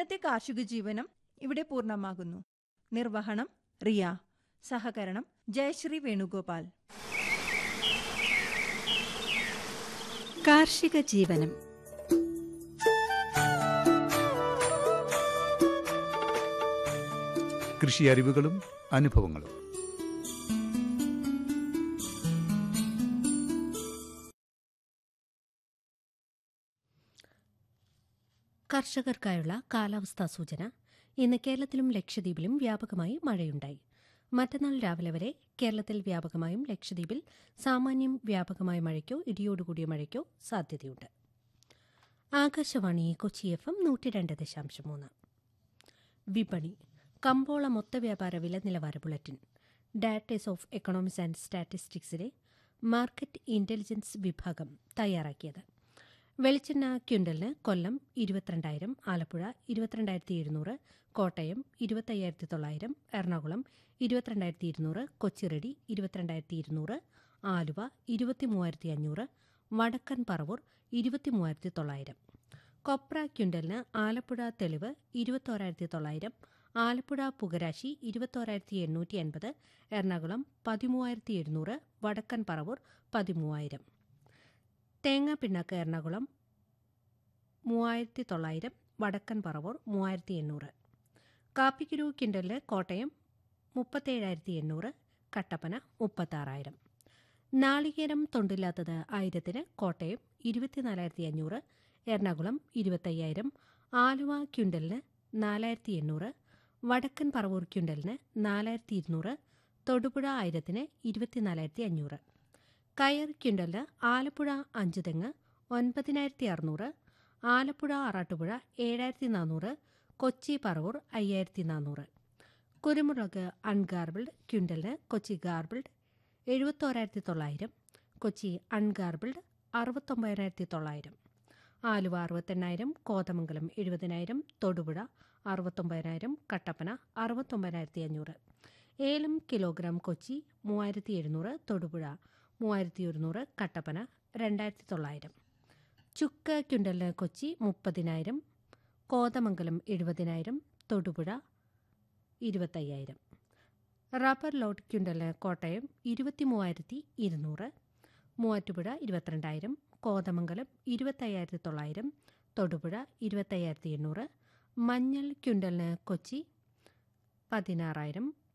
ഇന്നത്തെ കാർഷിക ജീവനം ഇവിടെ പൂർണ്ണമാകുന്നു. നിർവഹണം റിയ. സഹകരണം ജയശ്രീ വേണുഗോപാൽ. കാർഷിക ജീവനം. കൃഷി അറിവുകളും അനുഭവങ്ങളും. കർഷകർക്കായുള്ള കാലാവസ്ഥാ സൂചന. ഇന്ന് കേരളത്തിലും ലക്ഷദ്വീപിലും വ്യാപകമായി മഴയുണ്ടായി. മറ്റന്നാൾ രാവിലെ വരെ കേരളത്തിൽ വ്യാപകമായും ലക്ഷദ്വീപിൽ സാമാന്യം വ്യാപകമായ മഴയ്ക്കോ ഇടിയോടുകൂടിയ മഴയ്ക്കോ സാധ്യതയുണ്ട്. ആകാശവാണി കൊച്ചി FM 102.3. വിപണി. കമ്പോള മൊത്തവ്യാപാര വില നിലവാര bulletin. Directors of economics and സ്റ്റാറ്റിസ്റ്റിക്സിലെ market intelligence വിഭാഗം തയ്യാറാക്കിയത്. വെളിച്ചെണ്ണ ക്വിൻ്റലിന് കൊല്ലം 22,000, ആലപ്പുഴ 22,700, കോട്ടയം 25,900, എറണാകുളം 22,200, കൊച്ചിറെഡി 22,200, ആലുവ 23,500, വടക്കൻ പറവൂർ 23,900. കൊപ്ര ക്വിൻ്റലിന് ആലപ്പുഴ തെളിവ് 21,900, ആലപ്പുഴ പുകരാശി 21,850, എറണാകുളം 13,700, വടക്കൻ പറവൂർ 13,000. തേങ്ങാ പിണ്ണാക്ക് എറണാകുളം 3,900, വടക്കൻ പറവൂർ 3,800. കാപ്പിക്കുരു ക്വിൻ്റലിന് കോട്ടയം 37,800, കട്ടപ്പന 36,000. നാളികേരം തൊണ്ടില്ലാത്തത് 1,000-ന് കോട്ടയം 24,500, എറണാകുളം 25,000, ആലുവ ക്വിൻ്റലിന് 4,800, വടക്കൻ പറവൂർ ക്വിൻ്റലിന് 4,200, തൊടുപുഴ 1,000-ന് 24,500. കയർ ക്വിൻ്റലിന് ആലപ്പുഴ 5 തെങ്ങ് 9,600, ആലപ്പുഴ ആറാട്ടുപുഴ 7,400, കൊച്ചി പറവൂർ 5,400. കുരുമുളക് അൺഗാർബിൾഡ് ക്വിൻ്റലിന് കൊച്ചി ഗാർബിൾഡ് 71,900, കൊച്ചി അൺഗാർബിൾഡ് 69,900, ആലുവ 68,000, കോതമംഗലം 70,000, തൊടുപുഴ 69,000, കട്ടപ്പന 69,500. ഏലം കിലോഗ്രാം കൊച്ചി 3,700, തൊടുപുഴ 3,100, കട്ടപ്പന 2,900. ചുക്ക് ക്വിൻ്റലിന് കൊച്ചി 30,000, കോതമംഗലം 70,000, തൊടുപുഴ 25,000. റബ്ബർ ലോട്ട് ക്വിൻ്റലിന് കോട്ടയം 23,200, മൂവാറ്റുപുഴ 22,000, കോതമംഗലം 25,900, തൊടുപുഴ 25,800. മഞ്ഞൾ ക്വിൻ്റലിന് കൊച്ചി 16,000,